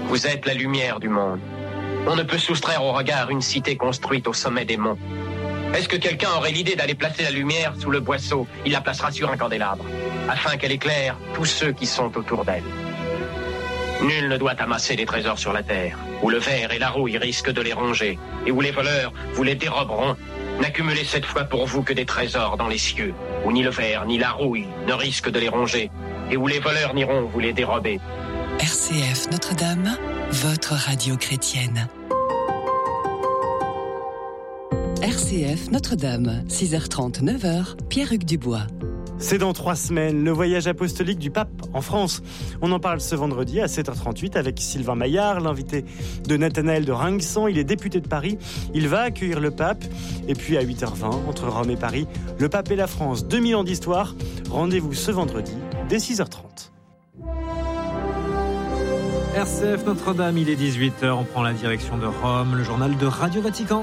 Vous êtes la lumière du monde. On ne peut soustraire au regard une cité construite au sommet des monts. Est-ce que quelqu'un aurait l'idée d'aller placer la lumière sous le boisseau? Il la placera sur un candélabre, afin qu'elle éclaire tous ceux qui sont autour d'elle. Nul ne doit amasser des trésors sur la terre, où le ver et la rouille risquent de les ronger, et où les voleurs vous les déroberont. N'accumulez cette fois pour vous que des trésors dans les cieux, où ni le ver ni la rouille ne risquent de les ronger, et où les voleurs n'iront vous les dérober. RCF Notre-Dame, votre radio chrétienne. RCF Notre-Dame, 6h30, 9h, Pierre-Hugues Dubois. C'est dans 3 semaines, le voyage apostolique du pape en France. On en parle ce vendredi à 7h38 avec Sylvain Maillard, l'invité de Nathanaël de Ringuessan. Il est député de Paris, il va accueillir le pape. Et puis à 8h20, entre Rome et Paris, le pape et la France, 2000 ans d'histoire. Rendez-vous ce vendredi dès 6h30. RCF Notre-Dame, il est 18h, on prend la direction de Rome, le journal de Radio Vatican.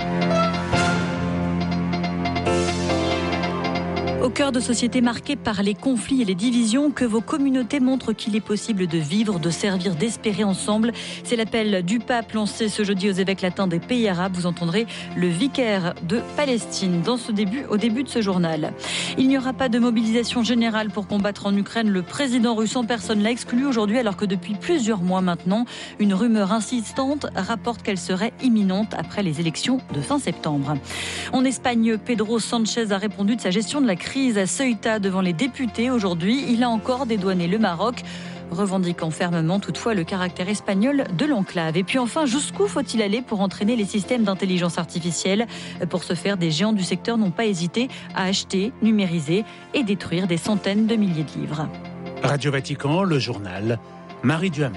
Au cœur de sociétés marquées par les conflits et les divisions, que vos communautés montrent qu'il est possible de vivre, de servir, d'espérer ensemble. C'est l'appel du pape lancé ce jeudi aux évêques latins des pays arabes. Vous entendrez le vicaire de Palestine au début de ce journal. Il n'y aura pas de mobilisation générale pour combattre en Ukraine. Le président russe en personne l'a exclu aujourd'hui, alors que depuis plusieurs mois maintenant, une rumeur insistante rapporte qu'elle serait imminente après les élections de fin septembre. En Espagne, Pedro Sánchez a répondu de sa gestion de la crise à Ceuta devant les députés aujourd'hui. Il a encore dédouané le Maroc, revendiquant fermement toutefois le caractère espagnol de l'enclave. Et puis enfin, jusqu'où faut-il aller pour entraîner les systèmes d'intelligence artificielle? Pour ce faire, des géants du secteur n'ont pas hésité à acheter, numériser et détruire des centaines de milliers de livres. Radio Vatican, le journal, Marie Duhamel.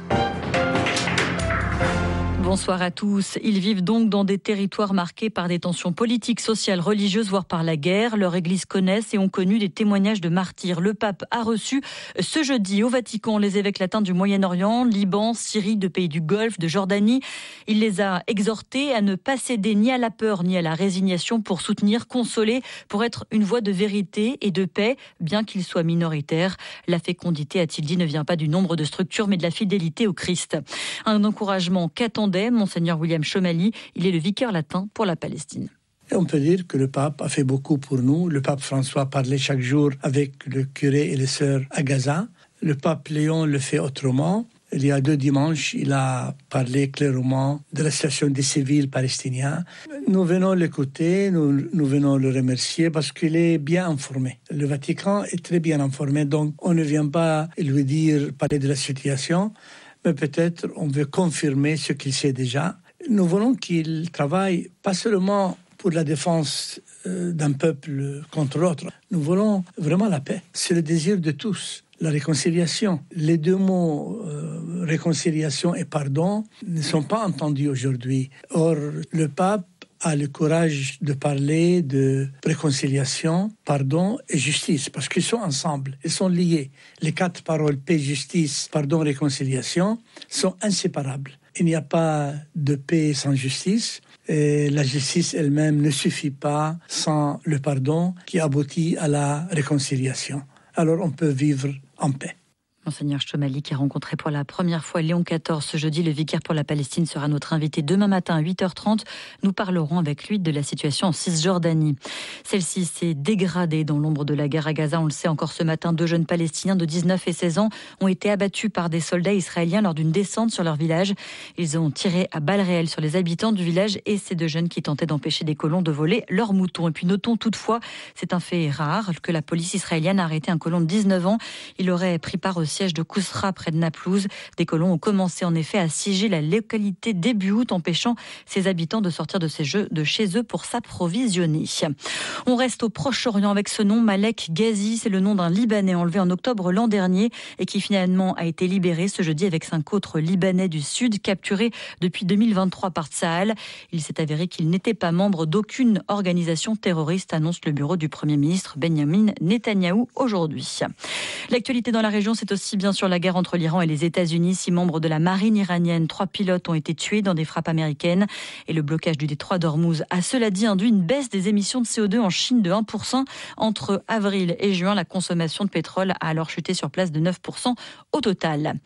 Bonsoir à tous. Ils vivent donc dans des territoires marqués par des tensions politiques, sociales, religieuses, voire par la guerre. Leur église connaissent et ont connu des témoignages de martyrs. Le pape a reçu ce jeudi au Vatican les évêques latins du Moyen-Orient, Liban, Syrie, de pays du Golfe, de Jordanie. Il les a exhortés à ne pas céder ni à la peur ni à la résignation pour soutenir, consoler, pour être une voix de vérité et de paix, bien qu'ils soient minoritaires. La fécondité, a-t-il dit, ne vient pas du nombre de structures, mais de la fidélité au Christ. Un encouragement qu'attendait Monseigneur William Chomali. Il est le vicaire latin pour la Palestine. Et on peut dire que le pape a fait beaucoup pour nous. Le pape François parlait chaque jour avec le curé et les sœurs à Gaza. Le pape Léon le fait autrement. Il y a 2 dimanches, il a parlé clairement de la situation des civils palestiniens. Nous venons l'écouter, nous venons le remercier parce qu'il est bien informé. Le Vatican est très bien informé, donc on ne vient pas lui parler de la situation, mais peut-être on veut confirmer ce qu'il sait déjà. Nous voulons qu'il travaille pas seulement pour la défense d'un peuple contre l'autre. Nous voulons vraiment la paix. C'est le désir de tous. La réconciliation. Les 2 mots, réconciliation et pardon, ne sont pas entendus aujourd'hui. Or, le pape a le courage de parler de réconciliation, pardon et justice, parce qu'ils sont ensemble, ils sont liés. Les 4 paroles, paix, justice, pardon, réconciliation, sont inséparables. Il n'y a pas de paix sans justice. Et la justice elle-même ne suffit pas sans le pardon qui aboutit à la réconciliation. Alors on peut vivre en paix. Monseigneur Chomali qui a rencontré pour la première fois Léon XIV ce jeudi. Le vicaire pour la Palestine sera notre invité demain matin à 8h30. Nous parlerons avec lui de la situation en Cisjordanie. Celle-ci s'est dégradée dans l'ombre de la guerre à Gaza. On le sait encore ce matin, 2 jeunes Palestiniens de 19 et 16 ans ont été abattus par des soldats israéliens lors d'une descente sur leur village. Ils ont tiré à balles réelles sur les habitants du village et ces 2 jeunes qui tentaient d'empêcher des colons de voler leurs moutons. Et puis notons toutefois, c'est un fait rare, que la police israélienne a arrêté un colon de 19 ans. Il aurait pris part au siège de Kousra près de Naplouse. Des colons ont commencé en effet à siéger la localité début août, empêchant ses habitants de sortir de chez eux pour s'approvisionner. On reste au Proche-Orient avec ce nom, Malek Ghazi. C'est le nom d'un Libanais enlevé en octobre l'an dernier et qui finalement a été libéré ce jeudi avec 5 autres Libanais du Sud capturés depuis 2023 par Tsahal. Il s'est avéré qu'il n'était pas membre d'aucune organisation terroriste, annonce le bureau du Premier ministre Benyamin Netanyahou aujourd'hui. L'actualité dans la région, c'est aussi bien sûr la guerre entre l'Iran et les États-Unis. 6 membres de la marine iranienne, 3 pilotes ont été tués dans des frappes américaines. Et le blocage du détroit d'Ormuz a cela dit induit une baisse des émissions de CO2 en Chine de 1%. Entre avril et juin, la consommation de pétrole a alors chuté sur place de 9% au total.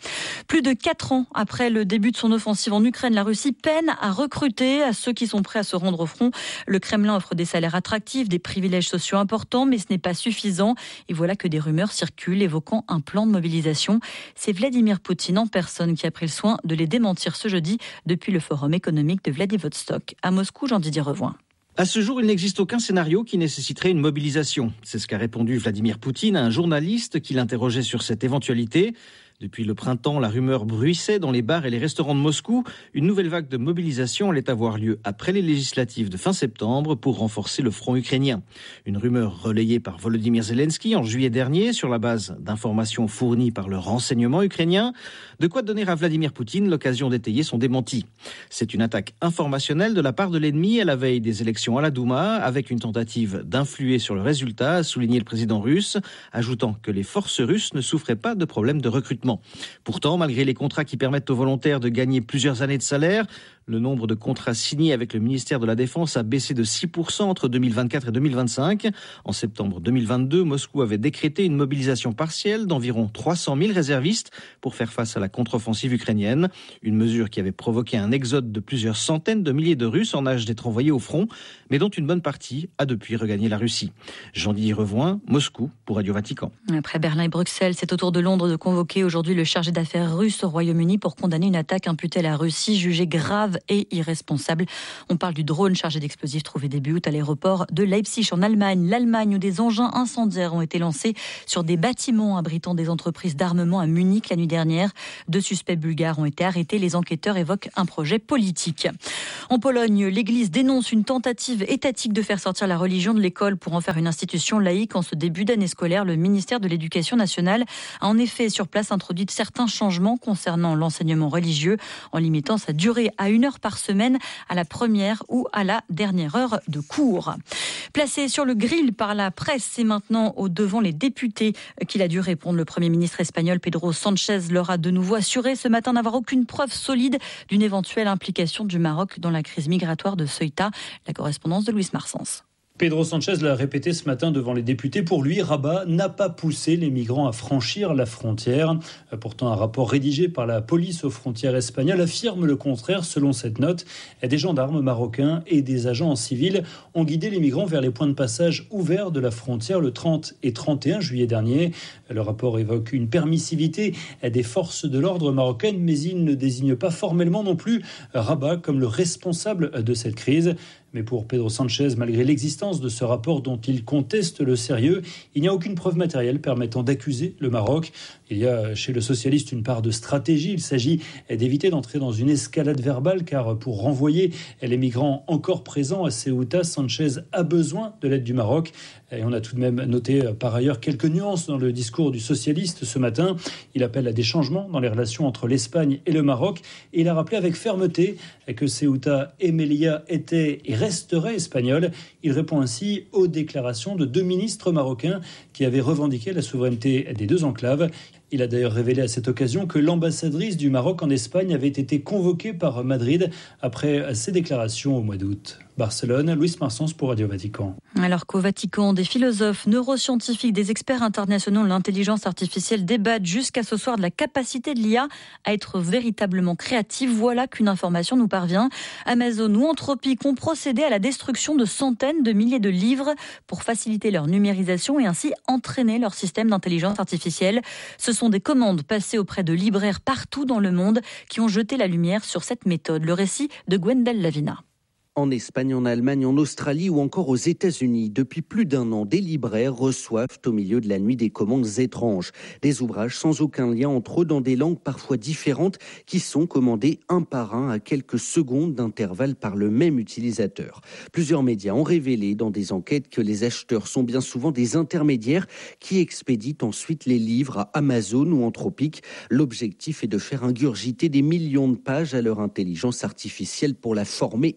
Plus de 4 ans après le début de son offensive en Ukraine, la Russie peine à recruter à ceux qui sont prêts à se rendre au front. Le Kremlin offre des salaires attractifs, des privilèges sociaux importants, mais ce n'est pas suffisant. Et voilà que des rumeurs circulent évoquant un plan de mobilisation. C'est Vladimir Poutine en personne qui a pris le soin de les démentir ce jeudi depuis le forum économique de Vladivostok. À Moscou, Jean-Didier Revoin. À ce jour, il n'existe aucun scénario qui nécessiterait une mobilisation. C'est ce qu'a répondu Vladimir Poutine à un journaliste qui l'interrogeait sur cette éventualité. Depuis le printemps, la rumeur bruissait dans les bars et les restaurants de Moscou. Une nouvelle vague de mobilisation allait avoir lieu après les législatives de fin septembre pour renforcer le front ukrainien. Une rumeur relayée par Volodymyr Zelensky en juillet dernier sur la base d'informations fournies par le renseignement ukrainien. De quoi donner à Vladimir Poutine l'occasion d'étayer son démenti. C'est une attaque informationnelle de la part de l'ennemi à la veille des élections à la Douma, avec une tentative d'influer sur le résultat, a souligné le président russe, ajoutant que les forces russes ne souffraient pas de problèmes de recrutement. Pourtant, malgré les contrats qui permettent aux volontaires de gagner plusieurs années de salaire, le nombre de contrats signés avec le ministère de la Défense a baissé de 6% entre 2024 et 2025. En septembre 2022, Moscou avait décrété une mobilisation partielle d'environ 300 000 réservistes pour faire face à la contre-offensive ukrainienne. Une mesure qui avait provoqué un exode de plusieurs centaines de milliers de Russes en âge d'être envoyés au front, mais dont une bonne partie a depuis regagné la Russie. Jean-Didier Revoin, Moscou, pour Radio Vatican. Après Berlin et Bruxelles, c'est au tour de Londres de convoquer aujourd'hui le chargé d'affaires russe au Royaume-Uni pour condamner une attaque imputée à la Russie, jugée grave et irresponsable. On parle du drone chargé d'explosifs trouvé début août à l'aéroport de Leipzig en Allemagne. L'Allemagne où des engins incendiaires ont été lancés sur des bâtiments abritant des entreprises d'armement à Munich la nuit dernière. 2 suspects bulgares ont été arrêtés. Les enquêteurs évoquent un projet politique. En Pologne, l'Église dénonce une tentative étatique de faire sortir la religion de l'école pour en faire une institution laïque. En ce début d'année scolaire, le ministère de l'Éducation nationale a en effet sur place introduit certains changements concernant l'enseignement religieux en limitant sa durée à 1 heure par semaine à la première ou à la dernière heure de cours. Placé sur le grill par la presse, c'est maintenant au devant les députés qu'il a dû répondre. Le Premier ministre espagnol Pedro Sánchez leur a de nouveau assuré ce matin n'avoir aucune preuve solide d'une éventuelle implication du Maroc dans la crise migratoire de Ceuta. La correspondance de Luis Marsens. Pedro Sánchez l'a répété ce matin devant les députés. Pour lui, Rabat n'a pas poussé les migrants à franchir la frontière. Pourtant, un rapport rédigé par la police aux frontières espagnoles affirme le contraire. Selon cette note, des gendarmes marocains et des agents en civil ont guidé les migrants vers les points de passage ouverts de la frontière le 30 et 31 juillet dernier. Le rapport évoque une permissivité des forces de l'ordre marocaines, mais il ne désigne pas formellement non plus Rabat comme le responsable de cette crise. Mais pour Pedro Sánchez, malgré l'existence de ce rapport dont il conteste le sérieux, il n'y a aucune preuve matérielle permettant d'accuser le Maroc. Il y a chez le socialiste une part de stratégie. Il s'agit d'éviter d'entrer dans une escalade verbale, car pour renvoyer les migrants encore présents à Ceuta, Sánchez a besoin de l'aide du Maroc. Et on a tout de même noté par ailleurs quelques nuances dans le discours du socialiste ce matin. Il appelle à des changements dans les relations entre l'Espagne et le Maroc. Et il a rappelé avec fermeté que Ceuta et Melilla étaient et resterait espagnol. Il répond ainsi aux déclarations de 2 ministres marocains qui avaient revendiqué la souveraineté des 2 enclaves. Il a d'ailleurs révélé à cette occasion que l'ambassadrice du Maroc en Espagne avait été convoquée par Madrid après ses déclarations au mois d'août. Barcelone, Luis Marsens pour Radio Vatican. Alors qu'au Vatican, des philosophes, neuroscientifiques, des experts internationaux de l'intelligence artificielle débattent jusqu'à ce soir de la capacité de l'IA à être véritablement créative, voilà qu'une information nous parvient. Amazon ou Anthropic ont procédé à la destruction de centaines de milliers de livres pour faciliter leur numérisation et ainsi entraîner leur système d'intelligence artificielle. Ce sont des commandes passées auprès de libraires partout dans le monde qui ont jeté la lumière sur cette méthode. Le récit de Gwendal Lavina. En Espagne, en Allemagne, en Australie ou encore aux États-Unis, depuis plus d'1 an, des libraires reçoivent au milieu de la nuit des commandes étranges. Des ouvrages sans aucun lien entre eux dans des langues parfois différentes qui sont commandés un par un à quelques secondes d'intervalle par le même utilisateur. Plusieurs médias ont révélé dans des enquêtes que les acheteurs sont bien souvent des intermédiaires qui expédient ensuite les livres à Amazon ou Anthropic. L'objectif est de faire ingurgiter des millions de pages à leur intelligence artificielle pour la former et l'entraîner.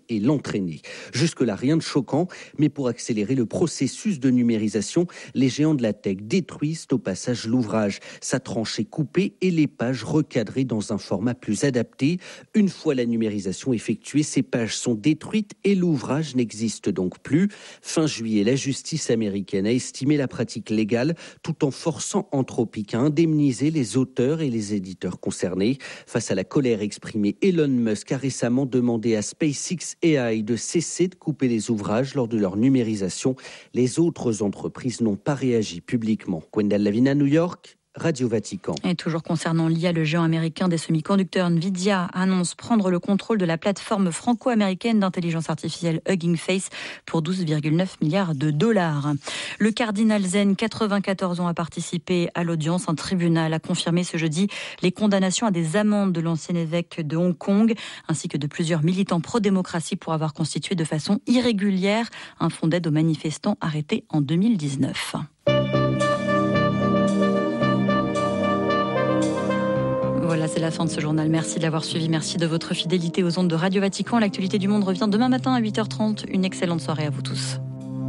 entraîner. Jusque-là, rien de choquant, mais pour accélérer le processus de numérisation, les géants de la tech détruisent au passage l'ouvrage. Sa tranche est coupée et les pages recadrées dans un format plus adapté. Une fois la numérisation effectuée, ces pages sont détruites et l'ouvrage n'existe donc plus. Fin juillet, la justice américaine a estimé la pratique légale tout en forçant Anthropic à indemniser les auteurs et les éditeurs concernés. Face à la colère exprimée, Elon Musk a récemment demandé à SpaceX AI de cesser de couper les ouvrages lors de leur numérisation. Les autres entreprises n'ont pas réagi publiquement. Gwendal Lavina, New York, Radio Vatican. Et toujours concernant l'IA, le géant américain des semi-conducteurs Nvidia annonce prendre le contrôle de la plateforme franco-américaine d'intelligence artificielle Hugging Face pour 12,9 milliards de dollars. Le cardinal Zen, 94 ans, a participé à l'audience. Un tribunal a confirmé ce jeudi les condamnations à des amendes de l'ancien évêque de Hong Kong ainsi que de plusieurs militants pro-démocratie pour avoir constitué de façon irrégulière un fonds d'aide aux manifestants arrêtés en 2019. Voilà, c'est la fin de ce journal. Merci de l'avoir suivi. Merci de votre fidélité aux ondes de Radio Vatican. L'actualité du monde revient demain matin à 8h30. Une excellente soirée à vous tous.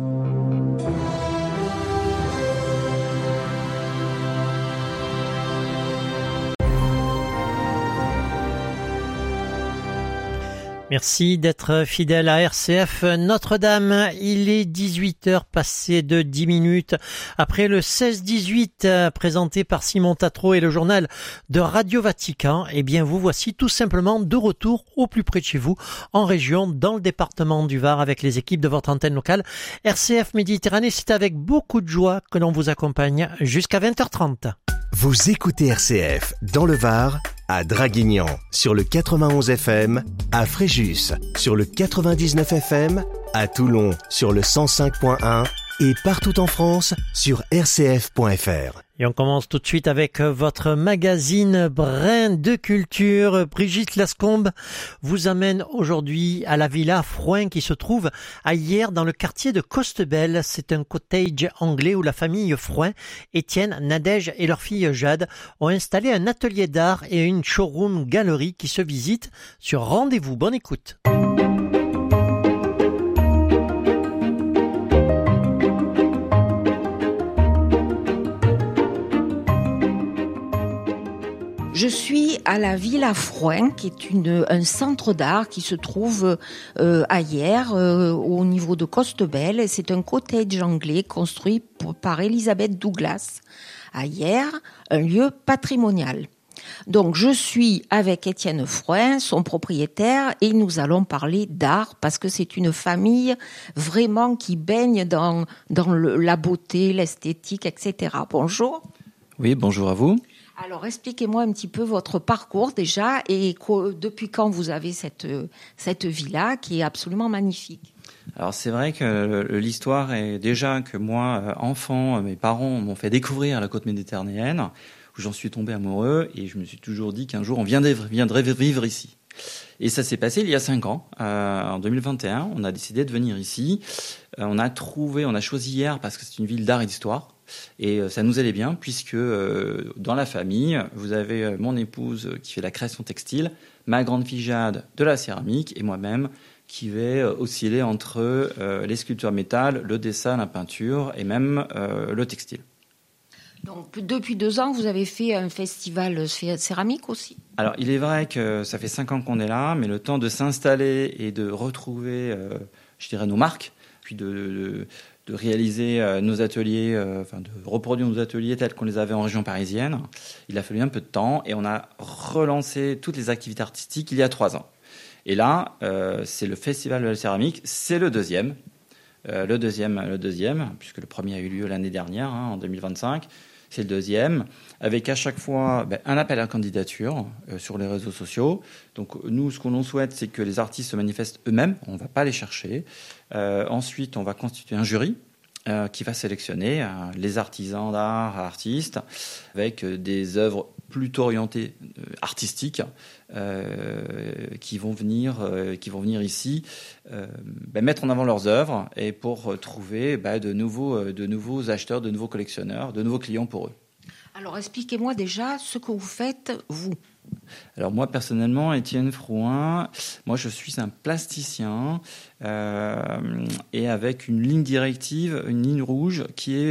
Merci d'être fidèle à RCF Notre-Dame. Il est 18h passé de 10 minutes. Après le 16-18 présenté par Simon Tatro et le journal de Radio Vatican, eh bien vous voici tout simplement de retour au plus près de chez vous, en région, dans le département du Var, avec les équipes de votre antenne locale. RCF Méditerranée, c'est avec beaucoup de joie que l'on vous accompagne jusqu'à 20h30. Vous écoutez RCF dans le Var, à Draguignan sur le 91 FM, à Fréjus sur le 99 FM, à Toulon sur le 105.1 et partout en France sur rcf.fr. Et on commence tout de suite avec votre magazine Brin de Culture. Brigitte Lascombe vous amène aujourd'hui à la Villa Frouin qui se trouve à Hyères dans le quartier de Costebelle. C'est un cottage anglais où la famille Frouin, Étienne, Nadège et leur fille Jade ont installé un atelier d'art et une showroom galerie qui se visitent sur rendez-vous. Bonne écoute. Je suis à la Villa Frouin, qui est un centre d'art qui se trouve à Hyères, au niveau de Costebelle. C'est un cottage anglais construit par Elizabeth Douglas à Hyères, un lieu patrimonial. Donc je suis avec Étienne Frouin, son propriétaire, et nous allons parler d'art parce que c'est une famille vraiment qui baigne dans la beauté, l'esthétique, etc. Bonjour. Oui, bonjour à vous. Alors, expliquez-moi un petit peu votre parcours déjà et depuis quand vous avez cette villa qui est absolument magnifique. Alors, c'est vrai que l'histoire est déjà que moi, enfant, mes parents m'ont fait découvrir la côte méditerranéenne où j'en suis tombé amoureux et je me suis toujours dit qu'un jour on viendrait vivre ici. Et ça s'est passé il y a 5 ans. En 2021, on a décidé de venir ici. On a choisi Hyères parce que c'est une ville d'art et d'histoire. Et ça nous allait bien puisque dans la famille, vous avez mon épouse qui fait la création textile, ma grande fille Jade de la céramique et moi-même qui vais osciller entre les sculptures métal, le dessin, la peinture et même le textile. Donc depuis 2 ans, vous avez fait un festival céramique aussi ? Alors il est vrai que ça fait 5 ans qu'on est là, mais le temps de s'installer et de retrouver, je dirais, nos marques, puis de réaliser nos ateliers, de reproduire nos ateliers tels qu'on les avait en région parisienne. Il a fallu un peu de temps et on a relancé toutes les activités artistiques il y a 3 ans. Et là, c'est le Festival de la céramique, c'est le deuxième, puisque le premier a eu lieu l'année dernière, en 2025. C'est le deuxième, avec à chaque fois un appel à candidature sur les réseaux sociaux. Donc nous, ce qu'on souhaite, c'est que les artistes se manifestent eux-mêmes. On ne va pas les chercher. Ensuite, on va constituer un jury qui va sélectionner les artisans d'art, artistes, avec des œuvres plutôt orientées artistiques qui vont venir ici mettre en avant leurs œuvres et pour trouver de nouveaux acheteurs, de nouveaux collectionneurs, de nouveaux clients pour eux. Alors expliquez-moi déjà ce que vous faites, vous. Alors moi personnellement, Étienne Frouin, moi je suis un plasticien et avec une ligne directive, une ligne rouge qui est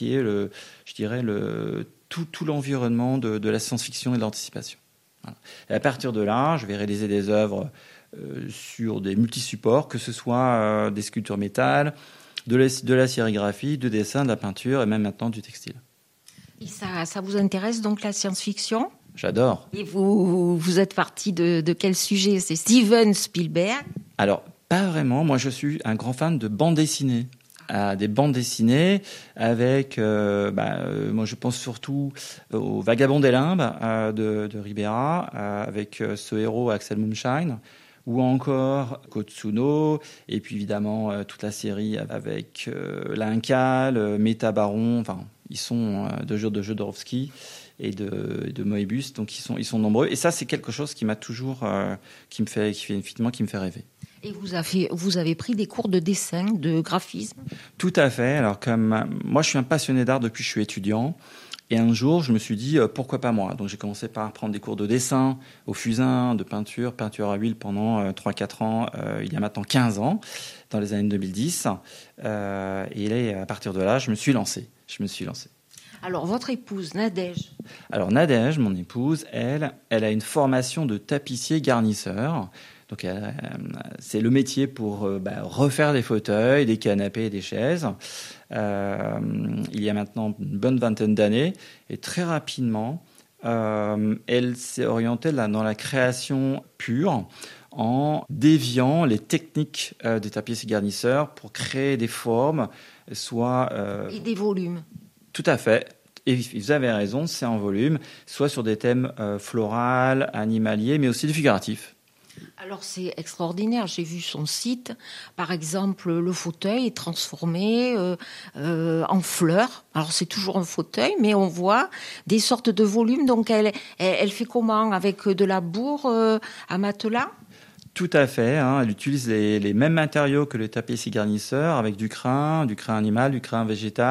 tout l'environnement de la science-fiction et de l'anticipation. Voilà. Et à partir de là, je vais réaliser des œuvres sur des multisupports, que ce soit des sculptures métal, de la sérigraphie, du dessin, de la peinture et même maintenant du textile. Et ça vous intéresse donc la science-fiction ? J'adore. Et vous êtes parti de quel sujet ? C'est Steven Spielberg ? Alors, pas vraiment. Moi, je suis un grand fan de bandes dessinées. Des bandes dessinées avec, moi je pense surtout au Vagabond des Limbes de Ribera, avec ce héros Axel Moonshine, ou encore Kotsuno, et puis évidemment toute la série avec l'Incal, Métabaron, enfin ils sont de Jodorowsky et de Moebius, donc ils sont nombreux. Et ça, c'est quelque chose qui m'a toujours, qui me fait rêver. Et vous avez pris des cours de dessin, de graphisme ? Tout à fait. Alors comme moi, je suis un passionné d'art depuis que je suis étudiant. Et un jour, je me suis dit, pourquoi pas moi ? Donc j'ai commencé par prendre des cours de dessin au fusain, de peinture à huile pendant 3-4 ans, il y a maintenant 15 ans, dans les années 2010. Et à partir de là, je me suis lancé. Alors, votre épouse, Nadège ? Alors, Nadège, mon épouse, elle a une formation de tapissier garnisseur. Donc, c'est le métier pour refaire des fauteuils, des canapés et des chaises. Il y a maintenant une bonne vingtaine d'années. Et très rapidement, elle s'est orientée dans la création pure en déviant les techniques des tapissiers garnisseurs pour créer des formes, et des volumes. Tout à fait. Et vous avez raison, c'est en volume, soit sur des thèmes floral, animaliers, mais aussi des figuratifs. Alors c'est extraordinaire, j'ai vu son site. Par exemple, le fauteuil est transformé en fleurs. Alors c'est toujours un fauteuil, mais on voit des sortes de volumes. Donc elle fait comment ? Avec de la bourre à matelas ? Tout à fait. Elle utilise les mêmes matériaux que le tapissier garnisseur, avec du crin animal, du crin végétal.